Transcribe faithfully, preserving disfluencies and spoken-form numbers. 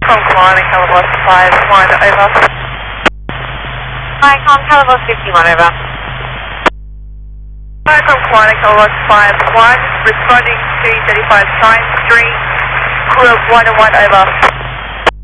Viacom Flying Calabos five one over. Viacom Calabos fifty-one over. Viacom Flying Calabos five one, responding to thirty-five Science Street, crew of one and one over.